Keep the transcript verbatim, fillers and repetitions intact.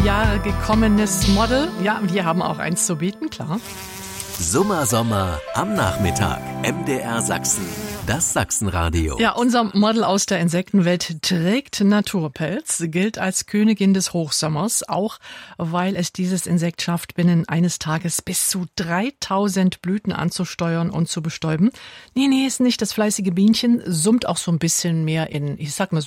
Jahre gekommenes Model. Ja, wir haben auch eins zu bieten, klar. Summer Sommer am Nachmittag. M D R Sachsen. Das Sachsenradio. Ja, unser Model aus der Insektenwelt trägt Naturpelz, gilt als Königin des Hochsommers, auch weil es dieses Insekt schafft, binnen eines Tages bis zu dreitausend Blüten anzusteuern und zu bestäuben. Nee, nee, ist nicht das fleißige Bienchen, summt auch so ein bisschen mehr in, ich sag mal so,